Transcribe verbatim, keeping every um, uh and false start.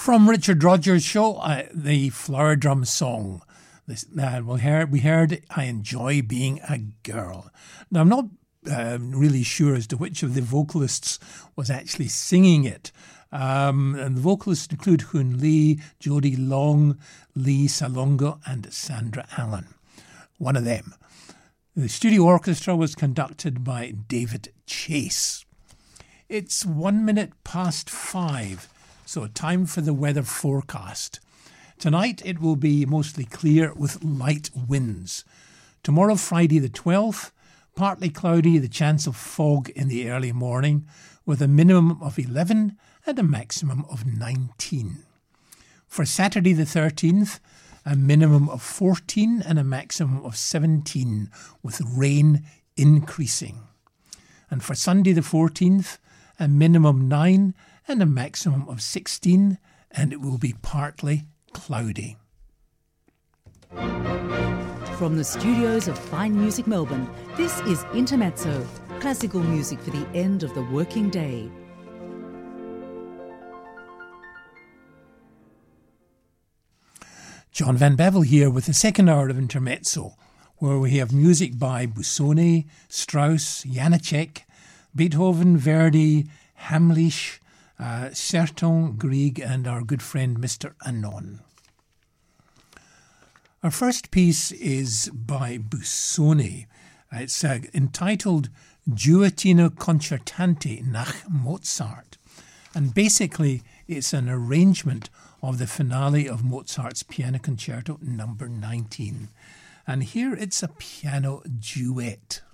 From Richard Rodgers' show, uh, the Flower Drum Song. This, uh, we, heard, we heard I Enjoy Being a Girl. Now, I'm not um, really sure as to which of the vocalists was actually singing it. Um, and the vocalists include Hoon Lee, Jody Long, Lee Salongo, and Sandra Allen. One of them. The studio orchestra was conducted by David Chase. It's one minute past five. So time for the weather forecast. Tonight it will be mostly clear with light winds. Tomorrow, Friday the twelfth, partly cloudy, the chance of fog in the early morning, with a minimum of eleven and a maximum of nineteen. For Saturday the thirteenth, a minimum of fourteen and a maximum of seventeen, with rain increasing. And for Sunday the fourteenth, a minimum nine and a maximum of sixteen, and it will be partly cloudy. From the studios of Fine Music Melbourne, this is Intermezzo, classical music for the end of the working day. John Van Bevel here with the second hour of Intermezzo, where we have music by Busoni, Strauss, Janacek, Beethoven, Verdi, Hamlisch, Uh, Serton, Grieg, and our good friend Mister Anon. Our first piece is by Busoni. It's uh, entitled Duettino Concertante nach Mozart. And basically, it's an arrangement of the finale of Mozart's Piano Concerto number nineteen. And here it's a piano duet.